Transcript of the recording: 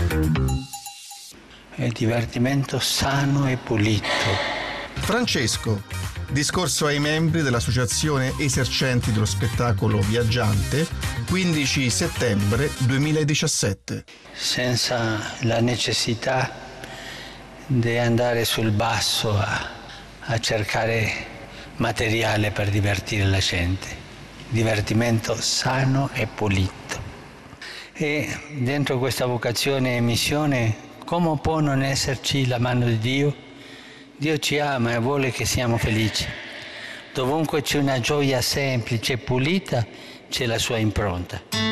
È divertimento sano e pulito. Francesco, discorso ai membri dell'Associazione Esercenti dello Spettacolo Viaggiante, 15 settembre 2017. Senza la necessità di andare sul basso a cercare materiale per divertire la gente. Divertimento sano e pulito. E dentro questa vocazione e missione, come può non esserci la mano di Dio? Dio ci ama e vuole che siamo felici. Dovunque c'è una gioia semplice e pulita, c'è la sua impronta.